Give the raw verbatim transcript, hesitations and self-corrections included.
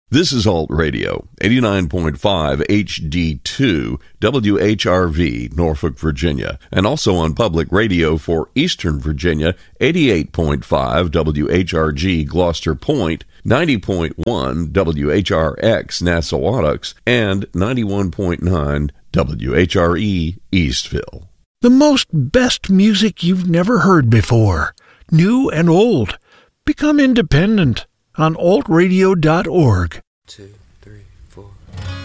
This is Alt Radio, eighty-nine point five H D two, W H R V, Norfolk, Virginia, and also on public radio for Eastern Virginia, eighty-eight point five W H R G, Gloucester Point, ninety point one W H R X, Nassawadox, and ninety-one point nine W H R E, Eastville. The most best music you've never heard before, new and old. Become independent on alt radio dot org. Two.